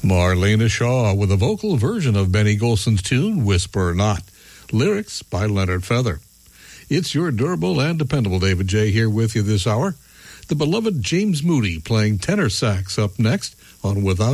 Marlena Shaw with a vocal version of Benny Golson's tune, Whisper Not. Lyrics by Leonard Feather. It's your durable and dependable David J. here with you this hour. The beloved James Moody playing tenor sax up next on Without